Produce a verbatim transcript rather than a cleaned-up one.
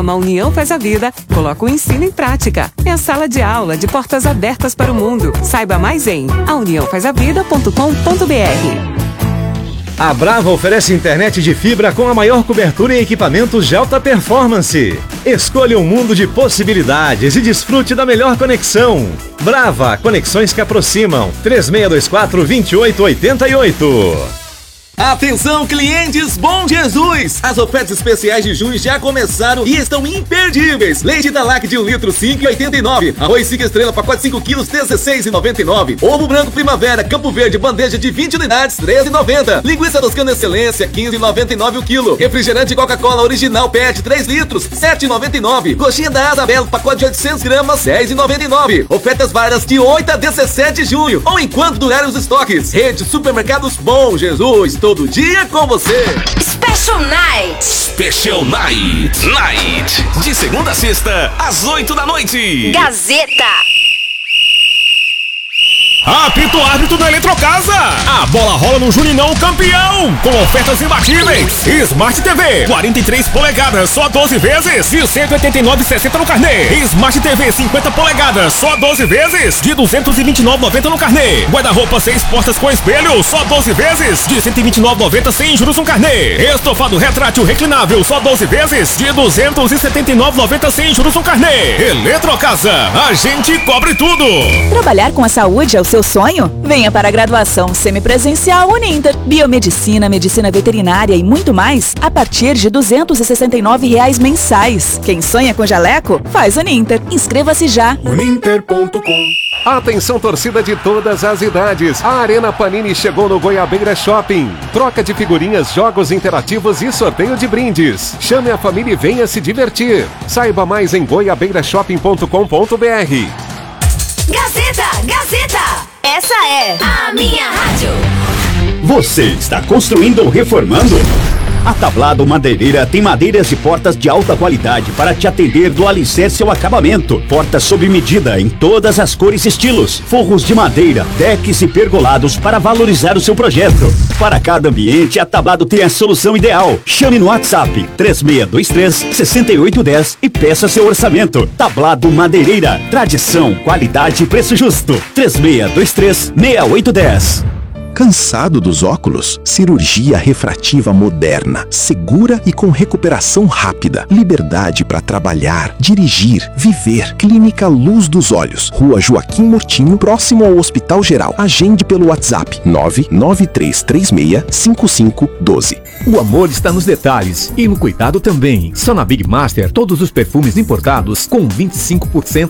A União Faz a Vida coloca o ensino em prática. É a sala de aula de portas abertas para o mundo. Saiba mais em a união faz a vida ponto com ponto br. A Brava oferece internet de fibra com a maior cobertura em equipamentos de alta performance. Escolha um mundo de possibilidades e desfrute da melhor conexão. Brava, conexões que aproximam. três seis dois quatro, dois oito oito oito. Atenção, clientes Bom Jesus! As ofertas especiais de junho já começaram e estão imperdíveis. Leite Dalac de um litro, cinco reais e oitenta e nove centavos. Arroz cinco estrelas, pacote cinco quilos, dezesseis reais e noventa e nove centavos. Ovo branco Primavera, Campo Verde, bandeja de vinte unidades, treze reais e noventa centavos. Linguiça Toscana Excelência, quinze reais e noventa e nove centavos o quilo. Refrigerante Coca-Cola Original P E T, três litros, sete reais e noventa e nove centavos. Coxinha da Asa Belo, pacote de oitocentas gramas, dez reais e noventa e nove centavos. Ofertas várias de oito a dezessete de junho, ou enquanto durarem os estoques. Rede Supermercados Bom Jesus, todo dia com você. Special Night. Special Night. Night. De segunda a sexta, às oito da noite. Gazeta. Apito árbitro da Eletrocasa. A bola rola no Juninão campeão, com ofertas imbatíveis. Smart T V, quarenta e três polegadas, só doze vezes, de cento e oitenta e nove reais e sessenta centavos no carnê. Smart T V cinquenta polegadas, só doze vezes, de duzentos e vinte e nove reais e noventa centavos no carnê. Guarda-roupa seis portas com espelho, só doze vezes, de cento e vinte e nove reais e noventa centavos sem juros no carnê. Estofado retrátil reclinável, só doze vezes, de duzentos e setenta e nove reais e noventa centavos sem juros no carnê. Eletrocasa, a gente cobre tudo. Trabalhar com a saúde é o seu sonho? Venha para a graduação semipresencial Uninter. Biomedicina, medicina veterinária e muito mais a partir de duzentos e sessenta e nove reais mensais. Quem sonha com jaleco, faz Uninter. Inscreva-se já. Uninter ponto com. Atenção, torcida de todas as idades. A Arena Panini chegou no Goiabeira Shopping. Troca de figurinhas, jogos interativos e sorteio de brindes. Chame a família e venha se divertir. Saiba mais em goiabeira shopping ponto com ponto br. Gazeta, Gazeta. Essa é a minha rádio. Você está construindo ou reformando? A Tablado Madeireira tem madeiras e portas de alta qualidade para te atender do alicerce ao acabamento. Portas sob medida em todas as cores e estilos. Forros de madeira, decks e pergolados para valorizar o seu projeto. Para cada ambiente, a Tablado tem a solução ideal. Chame no WhatsApp três seis dois três, seis oito um zero e peça seu orçamento. Tablado Madeireira. Tradição, qualidade e preço justo. três seis dois três, seis oito um zero. Cansado dos óculos? Cirurgia refrativa moderna, segura e com recuperação rápida. Liberdade para trabalhar, dirigir, viver. Clínica Luz dos Olhos, Rua Joaquim Mortinho, próximo ao Hospital Geral. Agende pelo WhatsApp nove nove três três seis, cinco cinco um dois. O amor está nos detalhes e no cuidado também. Só na Big Master, todos os perfumes importados com vinte e cinco por cento